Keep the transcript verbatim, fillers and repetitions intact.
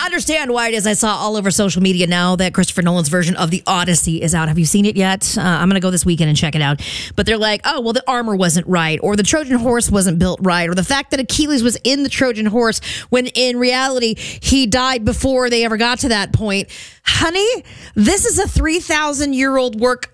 understand why it is. I saw all over social media now that Christopher Nolan's version of the Odyssey is out. Have you seen it yet? Uh, I'm going to go this weekend and check it out. But they're like, oh, well, the armor wasn't right, or the Trojan horse wasn't built right, or the fact that Achilles was in the Trojan horse when in reality he died before they ever got to that point. Honey, this is a three thousand year old work